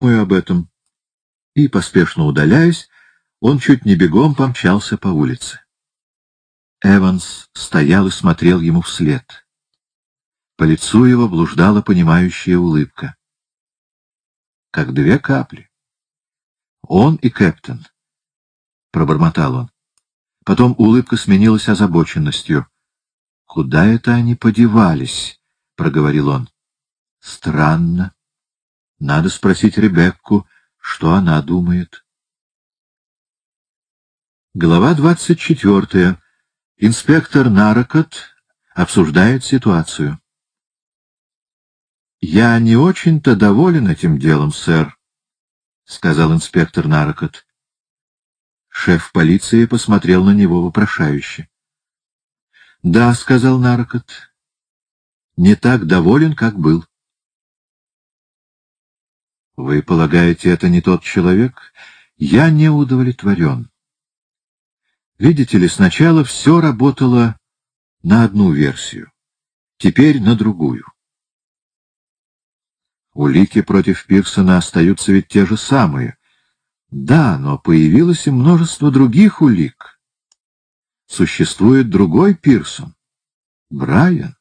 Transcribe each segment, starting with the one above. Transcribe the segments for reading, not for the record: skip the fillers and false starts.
думаю об этом». И, поспешно удаляясь, он чуть не бегом помчался по улице. Эванс стоял и смотрел ему вслед. По лицу его блуждала понимающая улыбка. Как две капли. «Он и Кэптон», — пробормотал он. Потом улыбка сменилась озабоченностью. «Куда это они подевались?» — проговорил он. «Странно. Надо спросить Ребекку, что она думает». Глава 24. Инспектор Наракот обсуждает ситуацию. «Я не очень-то доволен этим делом, сэр», — сказал инспектор Наракот. Шеф полиции посмотрел на него вопрошающе. «Да», — сказал Наракот, — «не так доволен, как был». «Вы полагаете, это не тот человек?» «Я не удовлетворен. Видите ли, сначала все работало на одну версию, теперь на другую. Улики против Пирсона остаются ведь те же самые. Да, но появилось и множество других улик. Существует другой Пирсон, Брайан.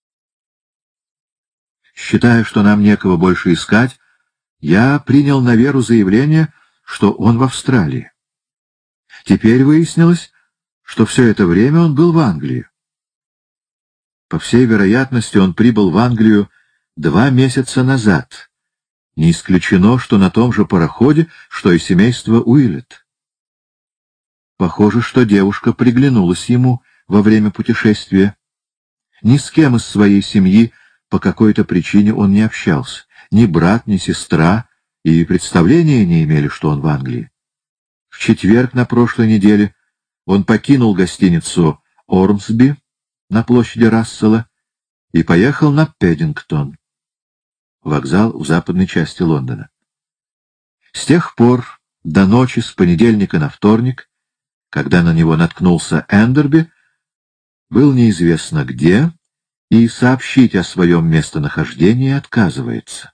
Считая, что нам некого больше искать, я принял на веру заявление, что он в Австралии. Теперь выяснилось, что все это время он был в Англии. По всей вероятности, он прибыл в Англию 2 месяца назад. Не исключено, что на том же пароходе, что и семейство Уиллет. Похоже, что девушка приглянулась ему во время путешествия. Ни с кем из своей семьи по какой-то причине он не общался. Ни брат, ни сестра и представления не имели, что он в Англии. В четверг на прошлой неделе он покинул гостиницу «Ормсби» на площади Рассела и поехал на Пэддингтон, вокзал в западной части Лондона. С тех пор до ночи с понедельника на вторник, когда на него наткнулся Эндерби, был неизвестно где и сообщить о своем местонахождении отказывается.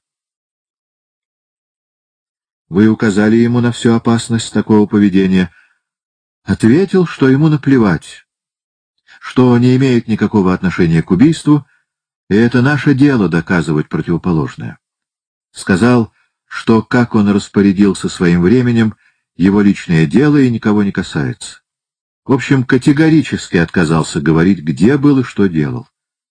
Вы указали ему на всю опасность такого поведения. Ответил, что ему наплевать, что не имеет никакого отношения к убийству, и это наше дело доказывать противоположное. Сказал, что как он распорядился своим временем, его личное дело и никого не касается. В общем, категорически отказался говорить, где был и что делал.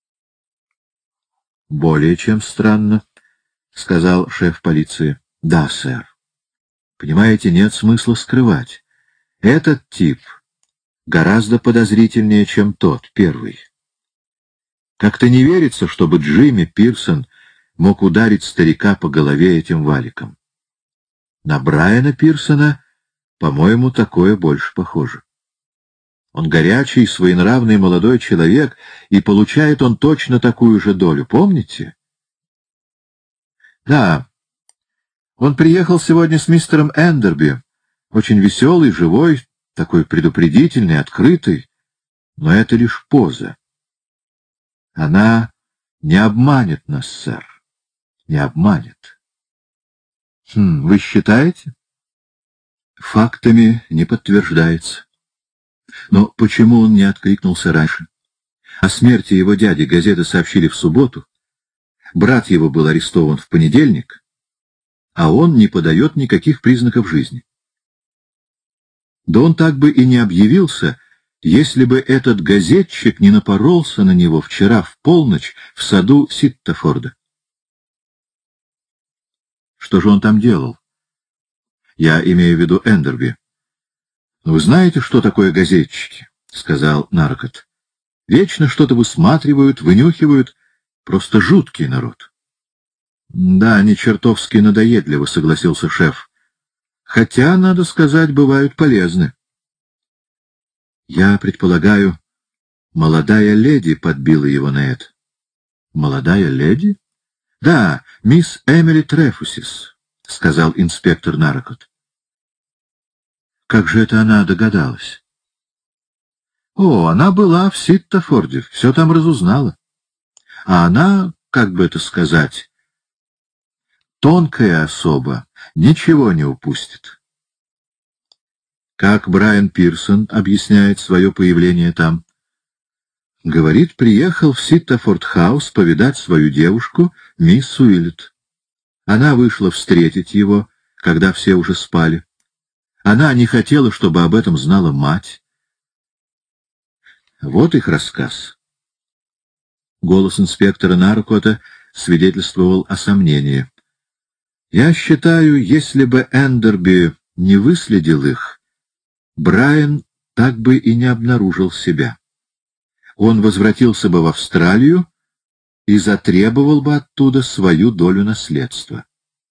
«Более чем странно», — сказал шеф полиции. «Да, сэр. Понимаете, нет смысла скрывать. Этот тип гораздо подозрительнее, чем тот, первый. Как-то не верится, чтобы Джимми Пирсон мог ударить старика по голове этим валиком. На Брайана Пирсона, по-моему, такое больше похоже. Он горячий, своенравный молодой человек, и получает он точно такую же долю, помните? Да. Он приехал сегодня с мистером Эндерби, очень веселый, живой, такой предупредительный, открытый, но это лишь поза. Она не обманет нас, сэр, не обманет. Вы считаете? Фактами не подтверждается. Но почему он не откликнулся раньше? О смерти его дяди газеты сообщили в субботу, брат его был арестован в понедельник, а он не подает никаких признаков жизни. Да он так бы и не объявился, если бы этот газетчик не напоролся на него вчера в полночь в саду Ситтофорда. Что же он там делал? Я имею в виду Эндерби. «Вы знаете, что такое газетчики?» — сказал Наракот. «Вечно что-то высматривают, вынюхивают. Просто жуткий народ». «Да, они чертовски надоедливо», — согласился шеф. «Хотя, надо сказать, бывают полезны». «Я предполагаю, молодая леди подбила его на это». «Молодая леди?» «Да, мисс Эмили Трефусис», — сказал инспектор Наракот. «Как же это она догадалась?» «О, она была в Ситтофорде, все там разузнала. А она, как бы это сказать, тонкая особа, Ничего не упустит. Как Брайан Пирсон объясняет свое появление там? Говорит, приехал в Ситтофорд-хаус повидать свою девушку, мисс Уиллет. Она вышла встретить его, когда все уже спали. Она не хотела, чтобы об этом знала мать. Вот их рассказ. Голос инспектора Наркота свидетельствовал о сомнении. Я считаю, если бы Эндерби не выследил их, Брайан так бы и не обнаружил себя. Он возвратился бы в Австралию и затребовал бы оттуда свою долю наследства.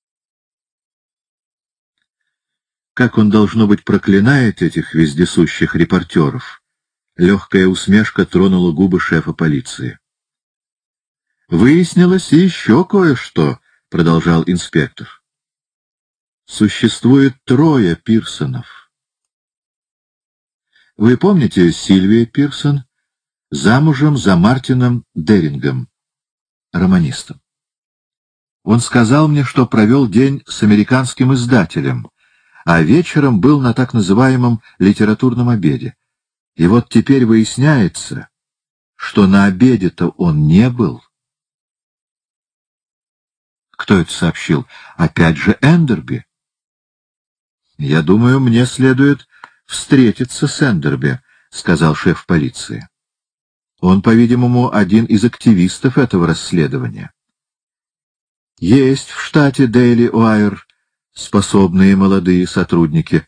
Как он, должно быть, проклинает этих вездесущих репортеров. Легкая усмешка тронула губы шефа полиции. «Выяснилось еще кое-что», — продолжал инспектор. «Существует 3 Пирсонов. Вы помните Сильвия Пирсон, замужем за Мартином Дерингом, романистом? Он сказал мне, что провел день с американским издателем, а вечером был на так называемом литературном обеде. И вот теперь выясняется, что на обеде-то он не был». Кто это сообщил? Опять же Эндерби. «Я думаю, мне следует встретиться с Эндерби», — сказал шеф полиции. «Он, по-видимому, один из активистов этого расследования. Есть в штате Daily Wire способные молодые сотрудники.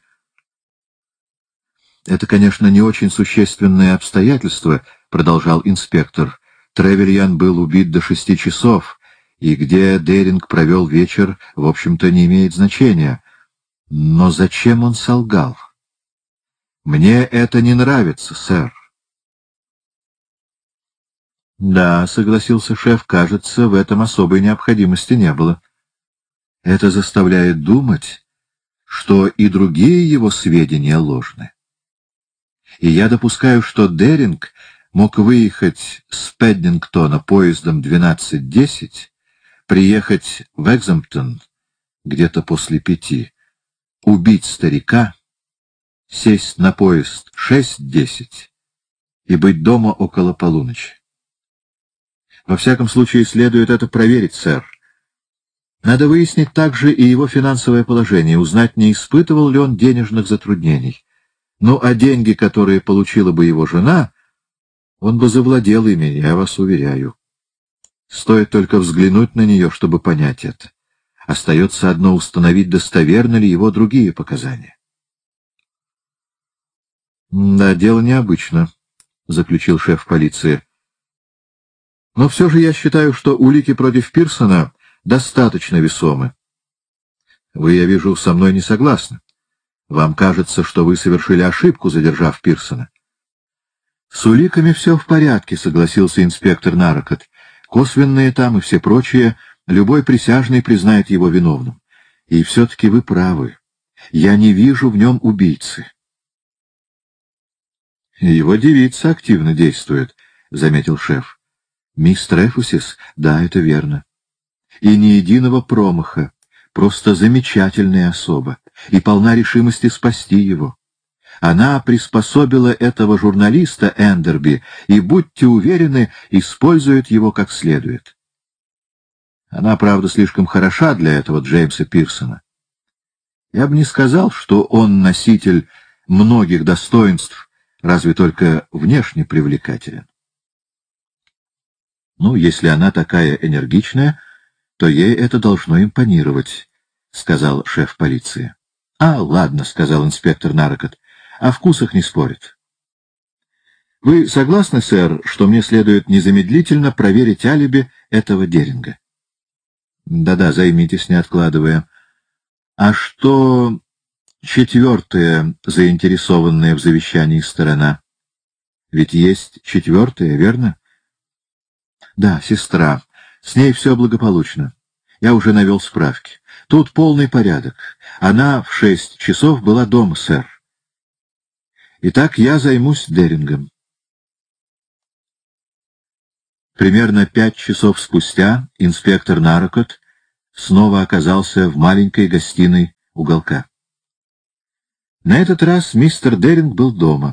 Это, конечно, не очень существенное обстоятельство», — продолжал инспектор. «Тревельян был убит до 6 часов, и где Деринг провел вечер, в общем-то, не имеет значения. Но зачем он солгал? Мне это не нравится, сэр». «Да», — согласился шеф, — «кажется, в этом особой необходимости не было. Это заставляет думать, что и другие его сведения ложны. И я допускаю, что Деринг мог выехать с Пэддингтона поездом 12:10, приехать в Экземптон где-то после 5, убить старика, сесть на поезд 6:10 и быть дома около полуночи. Во всяком случае, следует это проверить, сэр. Надо выяснить также и его финансовое положение, узнать, не испытывал ли он денежных затруднений. Ну, а деньги, которые получила бы его жена, он бы завладел ими, я вас уверяю. Стоит только взглянуть на нее, чтобы понять это. Остается одно — установить, достоверны ли его другие показания. «Да, дело необычно», — заключил шеф полиции. «Но все же я считаю, что улики против Пирсона достаточно весомы. Вы, я вижу, со мной не согласны. Вам кажется, что вы совершили ошибку, задержав Пирсона». «С уликами все в порядке», — согласился инспектор Наркот. «Косвенные там и все прочие, любой присяжный признает его виновным. И все-таки вы правы. Я не вижу в нем убийцы». «Его девица активно действует», — заметил шеф. «Мисс Трефусис, да, это верно. И ни единого промаха, просто замечательная особа, и полна решимости спасти его. Она приспособила этого журналиста Эндерби, и, будьте уверены, использует его как следует. Она, правда, слишком хороша для этого Джеймса Пирсона. Я бы не сказал, что он носитель многих достоинств, разве только внешне привлекателен. Ну, если она такая энергичная, то ей это должно импонировать, — сказал шеф полиции. — А, ладно, — сказал инспектор Наркот, — о вкусах не спорят. Вы согласны, сэр, что мне следует незамедлительно проверить алиби этого Деринга? Да-да, займитесь, не откладывая. А что 4-я заинтересованная в завещании сторона? Ведь есть 4-я, верно? Да, сестра. С ней все благополучно. Я уже навел справки. Тут полный порядок. Она в 6 часов была дома, сэр. Итак, я займусь Дерингом. Примерно 5 часов спустя инспектор Наркот снова оказался в маленькой гостиной уголка. На этот раз мистер Деринг был дома.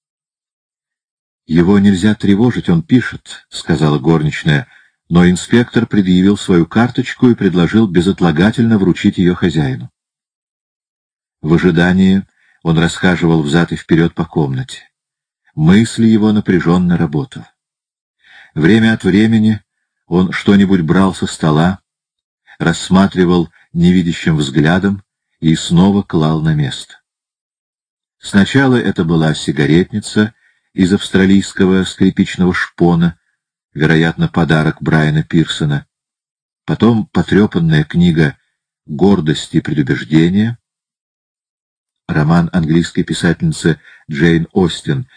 «Его нельзя тревожить, он пишет», — сказала горничная, но инспектор предъявил свою карточку и предложил безотлагательно вручить ее хозяину. В ожидании он расхаживал взад и вперед по комнате. Мысль его напряженно работала. Время от времени он что-нибудь брал со стола, рассматривал невидящим взглядом и снова клал на место. Сначала это была сигаретница из австралийского скрипичного шпона, вероятно, подарок Брайана Пирсона, потом потрепанная книга «Гордость и предубеждение», роман английской писательницы Джейн Остин,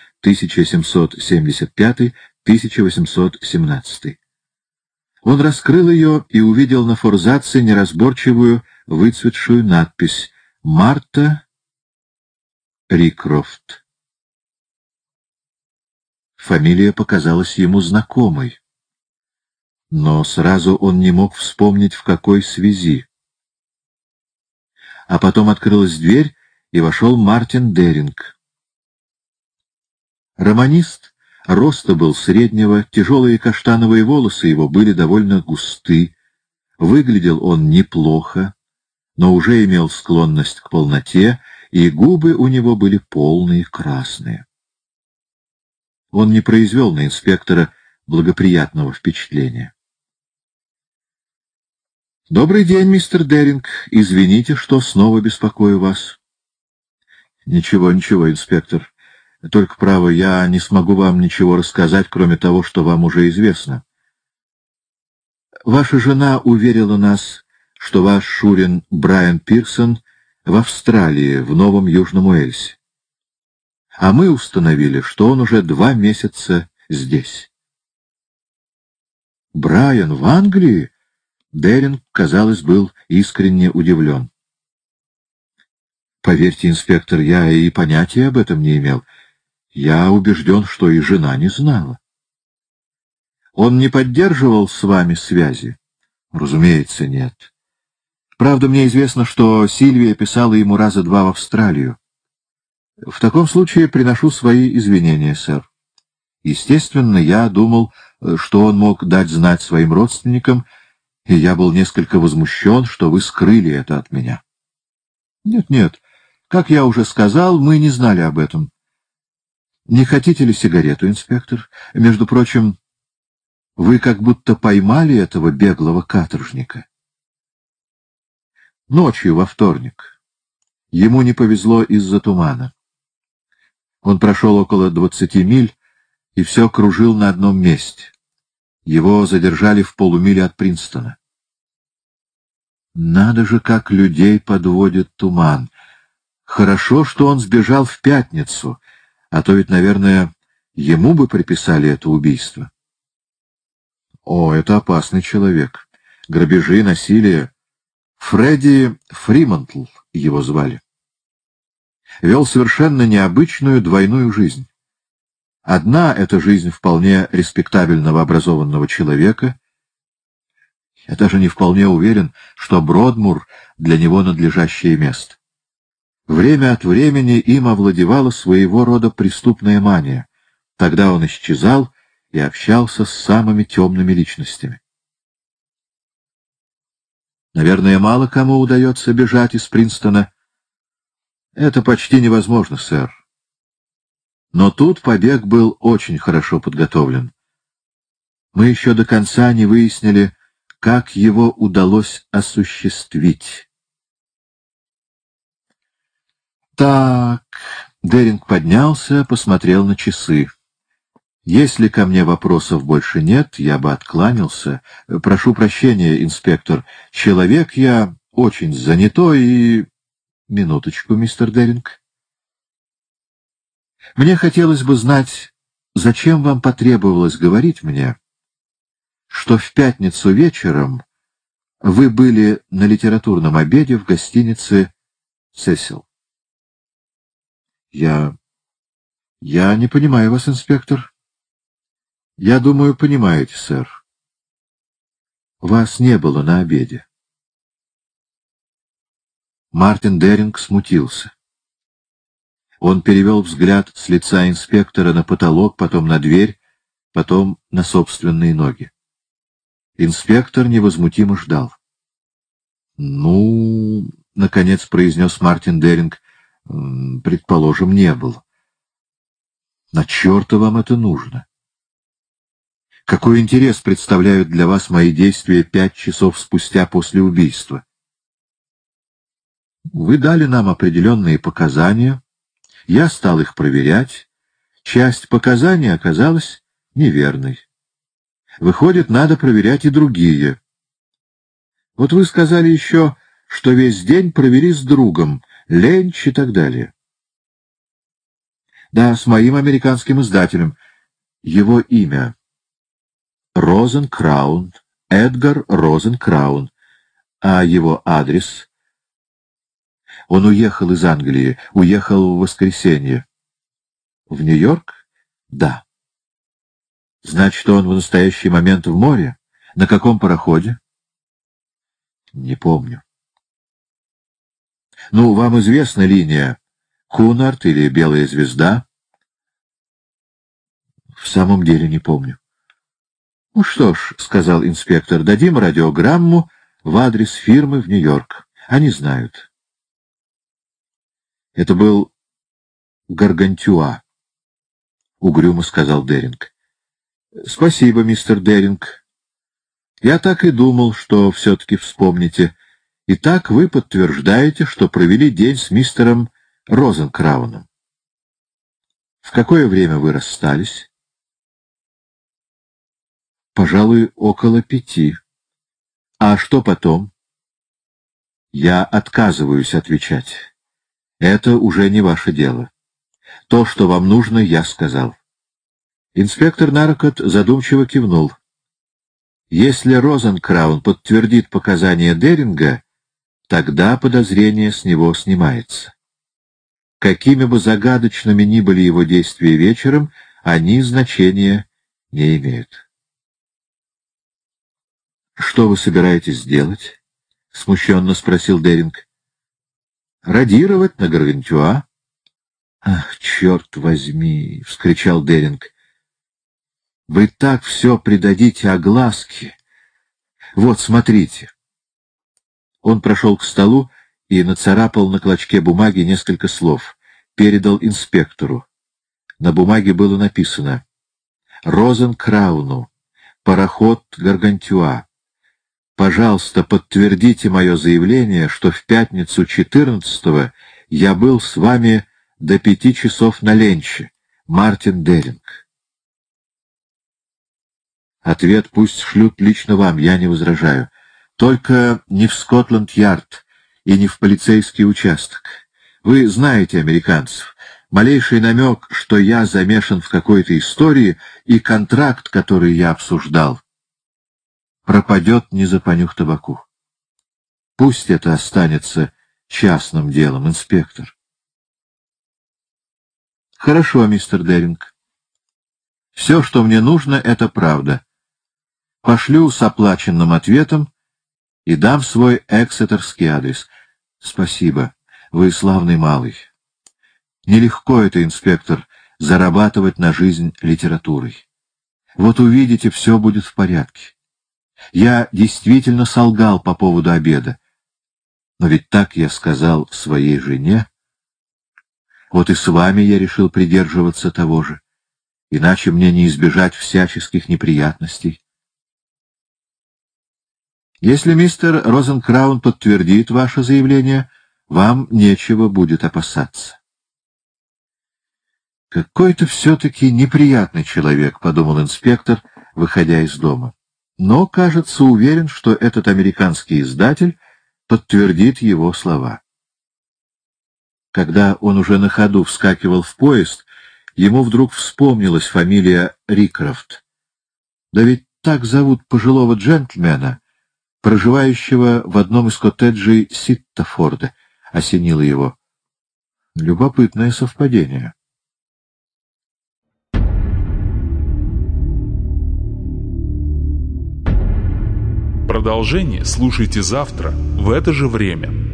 1775-1817. Он раскрыл ее и увидел на форзаце неразборчивую выцветшую надпись «Марта Рикрофт». Фамилия показалась ему знакомой, но сразу он не мог вспомнить, в какой связи. А потом открылась дверь, и вошел Мартин Деринг. Романист роста был среднего, тяжелые каштановые волосы его были довольно густы, выглядел он неплохо, но уже имел склонность к полноте, и губы у него были полные, красные. Он не произвел на инспектора благоприятного впечатления. «Добрый день, мистер Деринг. Извините, что снова беспокою вас». «Ничего, ничего, инспектор. Только, право, я не смогу вам ничего рассказать, кроме того, что вам уже известно. Ваша жена уверила нас, что ваш шурин Брайан Пирсон в Австралии, в Новом Южном Уэльсе. А мы установили, что он уже 2 месяца здесь». «Брайан в Англии?» Деринг, казалось, был искренне удивлен. «Поверьте, инспектор, я и понятия об этом не имел. Я убежден, что и жена не знала». «Он не поддерживал с вами связи?» «Разумеется, нет. Правда, мне известно, что Сильвия писала ему раза 2 в Австралию. В таком случае приношу свои извинения, сэр. Естественно, я думал, что он мог дать знать своим родственникам, и я был несколько возмущен, что вы скрыли это от меня». «Нет, как я уже сказал, мы не знали об этом. Не хотите ли сигарету, инспектор? Между прочим, вы как будто поймали этого беглого каторжника». «Ночью во вторник. Ему не повезло из-за тумана. Он прошел около 20 миль и все кружил на одном месте. Его задержали в полумиле от Принстона». «Надо же, как людей подводит туман. Хорошо, что он сбежал в пятницу, а то ведь, наверное, ему бы приписали это убийство». «О, это опасный человек. Грабежи, насилие. Фредди Фримонтл его звали. Вел совершенно необычную двойную жизнь. Одна — это жизнь вполне респектабельного образованного человека. Я даже не вполне уверен, что Бродмур для него надлежащее место. Время от времени им овладевала своего рода преступная мания. Тогда он исчезал и общался с самыми темными личностями. Наверное, мало кому удается бежать из Принстона. Это почти невозможно, сэр. Но тут побег был очень хорошо подготовлен. Мы еще до конца не выяснили, как его удалось осуществить. Так, Деринг поднялся, посмотрел на часы. Если ко мне вопросов больше нет, я бы откланялся. Прошу прощения, инспектор. Человек я очень занятой и... Минуточку, мистер Деринг. Мне хотелось бы знать, зачем вам потребовалось говорить мне, что в пятницу вечером вы были на литературном обеде в гостинице «Сесил». Я не понимаю вас, инспектор. Я думаю, понимаете, сэр. Вас не было на обеде. Мартин Деринг смутился. Он перевел взгляд с лица инспектора на потолок, потом на дверь, потом на собственные ноги. Инспектор невозмутимо ждал. «Ну, — наконец произнес Мартин Деринг, — предположим, не был. На черта вам это нужно? Какой интерес представляют для вас мои действия 5 часов спустя после убийства? Вы дали нам определенные показания, я стал их проверять, часть показаний оказалась неверной. Выходит, надо проверять и другие. Вот вы сказали еще, что весь день провели с другом, Ленч и так далее. Да, с моим американским издателем. Его имя Розенкраун, Эдгар Розенкраун. А его адрес? Он уехал из Англии, уехал в воскресенье. В Нью-Йорк? Да. Значит, он в настоящий момент в море? На каком пароходе? Не помню. Ну, вам известна линия Кунард или Белая звезда? В самом деле не помню. Ну что ж, — сказал инспектор, — дадим радиограмму в адрес фирмы в Нью-Йорк. Они знают. Это был Гаргантюа, — угрюмо сказал Деринг. Спасибо, мистер Деринг. Я так и думал, что все-таки вспомните. Итак, вы подтверждаете, что провели день с мистером Розенкрауном. В какое время вы расстались? Пожалуй, около 5. А что потом? Я отказываюсь отвечать. Это уже не ваше дело. То, что вам нужно, я сказал. Инспектор Наркот задумчиво кивнул. Если Розенкраун подтвердит показания Деринга, тогда подозрение с него снимается. Какими бы загадочными ни были его действия вечером, они значения не имеют. «Что вы собираетесь делать?» — смущенно спросил Деринг. «Радировать на Гаргантюа». «Ах, черт возьми!» — вскричал Деринг. «Вы так все придадите огласке! Вот, смотрите!» Он прошел к столу и нацарапал на клочке бумаги несколько слов, передал инспектору. На бумаге было написано: «Розенкрауну, пароход Гаргантюа. Пожалуйста, подтвердите мое заявление, что в пятницу 14-го я был с вами до 5 часов на ленче. Мартин Деринг». Ответ пусть шлют лично вам, я не возражаю. Только не в Скотланд-Ярд и не в полицейский участок. Вы знаете американцев. Малейший намек, что я замешан в какой-то истории, и контракт, который я обсуждал, пропадет не за понюх табаку. Пусть это останется частным делом, инспектор. Хорошо, мистер Деринг. Все, что мне нужно, это правда. Пошлю с оплаченным ответом и дам свой эксетерский адрес. Спасибо, вы славный малый. Нелегко это, инспектор, зарабатывать на жизнь литературой. Вот увидите, все будет в порядке. Я действительно солгал по поводу обеда. Но ведь так я сказал своей жене. Вот и с вами я решил придерживаться того же. Иначе мне не избежать всяческих неприятностей. Если мистер Розенкраун подтвердит ваше заявление, вам нечего будет опасаться. «Какой-то все-таки неприятный человек», — подумал инспектор, выходя из дома. Но, кажется, уверен, что этот американский издатель подтвердит его слова. Когда он уже на ходу вскакивал в поезд, ему вдруг вспомнилась фамилия Рикрофт. Да ведь так зовут пожилого джентльмена, проживающего в одном из коттеджей Ситтафорда, осенило его. Любопытное совпадение. Продолжение слушайте завтра в это же время.